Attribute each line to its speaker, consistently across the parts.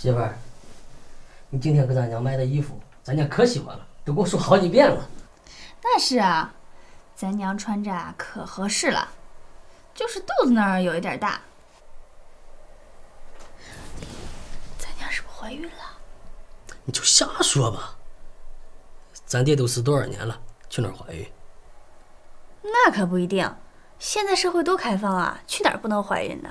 Speaker 1: 媳妇儿，你今天给咱娘买的衣服，咱娘可喜欢了，都给我说好几遍了。
Speaker 2: 那是啊，咱娘穿着可合适了，就是肚子那儿有一点大。咱娘是不是怀孕了？
Speaker 1: 你就瞎说吧。咱爹都死多少年了，去哪儿怀孕？
Speaker 2: 那可不一定，现在社会多开放啊，去哪儿不能怀孕呢？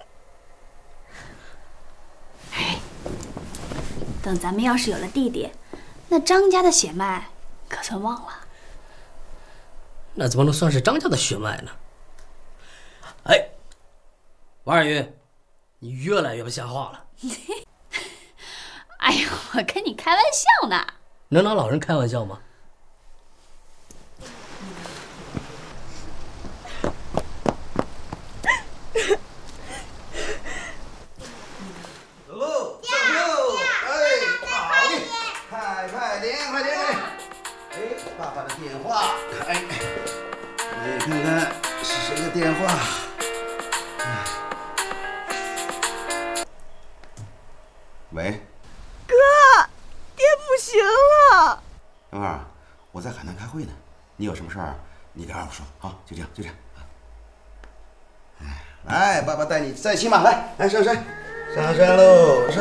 Speaker 2: 哎，等咱们要是有了弟弟，那张家的血脉可算旺了。
Speaker 1: 那怎么能算是张家的血脉呢？哎，王二云，你越来越不像话了。
Speaker 2: 哎呀，我跟你开玩笑呢。
Speaker 1: 能拿老人开玩笑吗？
Speaker 3: 走喽，上车喽！哎，好的，快点，快点！哎，爸爸的电话，哎，看看是谁的电话。喂，
Speaker 4: 哥，爹不行了。
Speaker 3: 杨二，我在海南开会呢，你有什么事儿，你跟二我说。好，就这样，就这样。哎，来，爸爸带你再骑马，来上山，上山喽！